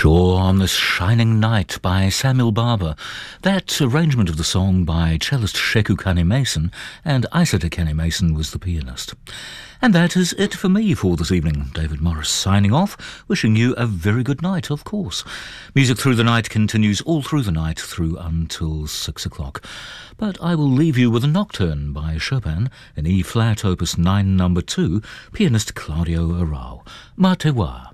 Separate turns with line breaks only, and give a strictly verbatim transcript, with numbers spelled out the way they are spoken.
Sure on This Shining Night by Samuel Barber. That arrangement of the song by cellist Sheku Kane-Mason, and Isata Kane-Mason was the pianist. And that is it for me for this evening. David Morris signing off, wishing you a very good night, of course. Music Through the Night continues all through the night, through until six o'clock. But I will leave you with a Nocturne by Chopin in E-flat, opus nine, number two, pianist Claudio Arrau. Ma te wa.